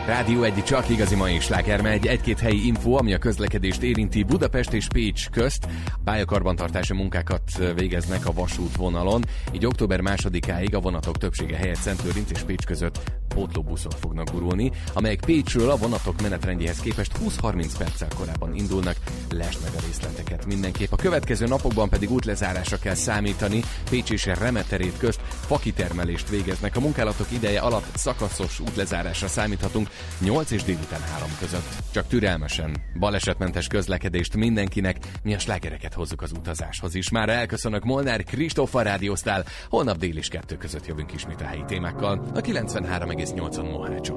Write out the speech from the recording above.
Rádió egy csak igazi mai slágermegy, egy-két helyi info, ami a közlekedést érinti. Budapest és Pécs közt pályakarbantartási munkákat végeznek a vasútvonalon, így október 2-áig a vonatok többsége helyett Szentlőrinc és Pécs között pótlóbuszok fognak gurulni, amelyek Pécsről a vonatok menetrendjéhez képest 20-30 perccel korábban indulnak. Lásd meg a részleteket mindenképp. A következő napokban pedig útlezárásra kell számítani. Pécs és Remeterét közt fakitermelést végeznek. A munkálatok ideje alatt szakaszos útlezárásra számíthatunk 8 és délután 3 között. Csak türelmesen, balesetmentes közlekedést mindenkinek, mi a slágereket hozzuk az utazáshoz is. Már elköszönök, Molnár Kristóffal rádióztál, holnap dél és 2 között jövünk ismét a helyi témákkal a 93,8-on Mohácson.